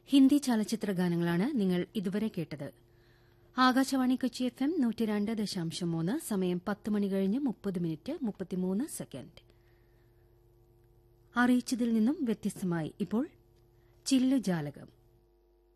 ഹിന്ദി ചലച്ചിത്ര ഗാനങ്ങളാണ് നിങ്ങൾ ഇതുവരെ കേട്ടത്. ആകാശവാണി കൊച്ചി FM 102.3, സമയം 10 മണി കഴിഞ്ഞ് 30 മിനിറ്റ് 33 സെക്കൻഡ്. അറിയിച്ചതിൽ നിന്നും വ്യത്യസ്തമായി ഇപ്പോൾ ചില്ലുജാലകം.